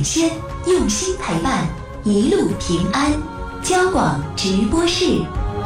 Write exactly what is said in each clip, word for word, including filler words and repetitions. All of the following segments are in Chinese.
先，用心陪伴，一路平安。交广直播室。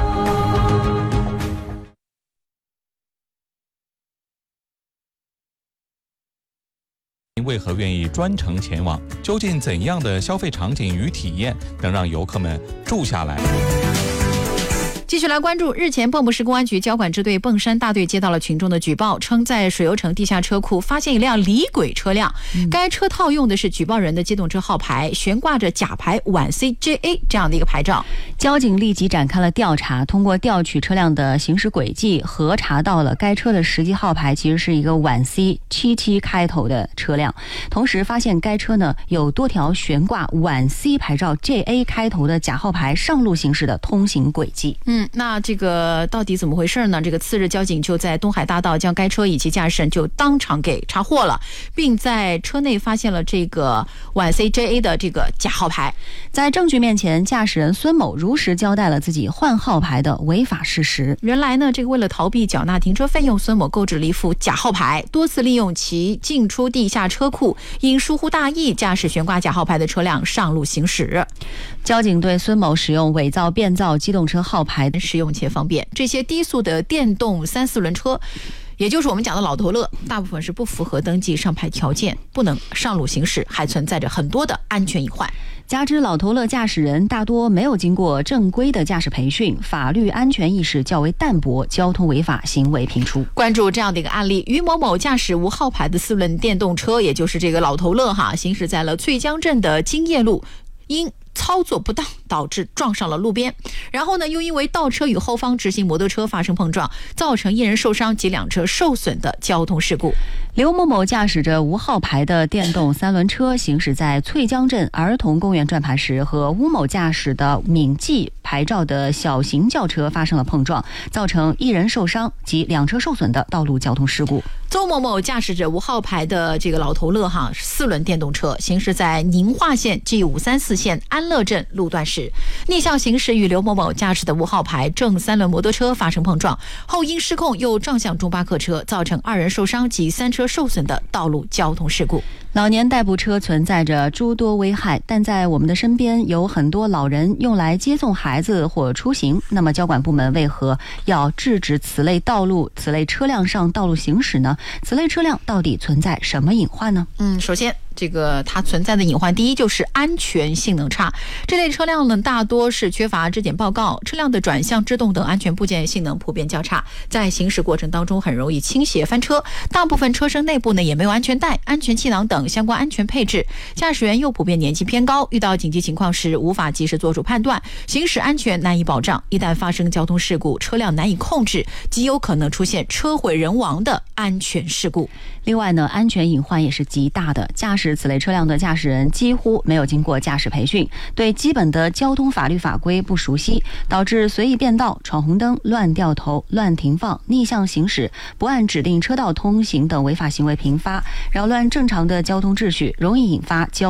为何愿意专程前往？究竟怎样的消费场景与体验能让游客们住下来？ 继续来关注，日前蚌埠市公安局交管支队蚌山大队接到了群众的举报，称在水游城地下车库发现一辆离轨车辆，嗯、该车套用的是举报人的机动车号牌，悬挂着假牌皖 C J A 这样的一个牌照。 交警立即展开了调查，通过调取车辆的行驶轨迹，核查到了该车的实际号牌其实是一个皖 C 七七开头的车辆，同时发现该车呢有多条悬挂皖 C 牌照 J A 开头的假号牌上路行驶的通行轨迹。 嗯。那这个到底怎么回事呢？这个次日交警就在东海大道将该车以及驾驶人就当场给查获了，并在车内发现了这个皖 C J A 的这个假号牌。 在证据面前，驾驶人孙某如实交代了自己换号牌的违法事实。 原来呢，这个为了逃避缴纳停车费用，孙某购置了一副假号牌，多次利用其进出地下车库，因疏忽大意驾驶悬挂假号牌的车辆上路行驶。 交警对孙某使用伪造、变造机动车号牌使用且方便，这些低速的电动三四轮车，也就是我们讲的老头乐，大部分是不符合登记上牌条件，不能上路行驶，还存在着很多的安全隐患。 加之老头乐驾驶人大多没有经过正规的驾驶培训，法律安全意识较为淡薄，交通违法行为频出。 关注这样的一个案例，于某某驾驶无号牌的四轮电动车，也就是这个老头乐哈，行驶在了翠江镇的金叶路，因操作不当导致撞上了路边，然后呢又因为倒车与后方直行摩托车发生碰撞，造成一人受伤及两车受损的交通事故。 刘某某驾驶着无号牌的电动三轮车行驶在翠江镇儿童公园转盘时，和吴某驾驶的闽 G 牌照的小型轿车发生了碰撞，造成一人受伤及两车受损的道路交通事故。 邹某某驾驶着无号牌的这个老头乐哈四轮电动车行驶在宁化县 G 五三四线安乐镇路段时，逆向行驶与刘某某驾驶的无号牌正三轮摩托车发生碰撞，后因失控又撞向中巴客车，造成二人受伤及三车受损的道路交通事故。 老年代步车存在着诸多危害，但在我们的身边有很多老人用来接送孩子或出行，那么交管部门为何要制止此类道路、此类车辆上道路行驶呢？此类车辆到底存在什么隐患呢？ 嗯，首先这个它存在的隐患，第一就是安全性能差。这类车辆呢，大多是缺乏质检报告，车辆的转向、制动等安全部件性能普遍较差，在行驶过程当中很容易倾斜翻车。大部分车身内部呢也没有安全带、安全气囊等相关安全配置，驾驶员又普遍年纪偏高，遇到紧急情况时无法及时做出判断，行驶安全难以保障。一旦发生交通事故，车辆难以控制，极有可能出现车毁人亡的安全事故。 另外呢，安全隐患也是极大的。驾驶此类车辆的驾驶人几乎没有经过驾驶培训，对基本的交通法律法规不熟悉，导致随意变道、闯红灯、乱掉头、乱停放、逆向行驶、不按指定车道通行等违法行为频发，扰乱正常的交通秩序，容易引发交